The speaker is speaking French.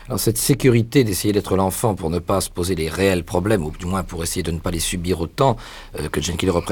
Alors cette sécurité d'essayer d'être l'enfant pour ne pas se poser les réels problèmes, ou du moins pour essayer de ne pas les subir autant, que Jane Killer représente